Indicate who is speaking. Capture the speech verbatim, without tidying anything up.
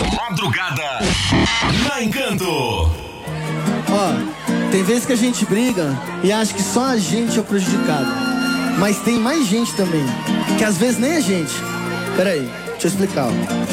Speaker 1: Madrugada na Encanto.
Speaker 2: Ó, tem vezes que a gente briga e acha que só a gente é o prejudicado. Mas tem mais gente também, que às vezes nem a gente. Peraí, deixa eu explicar, ó.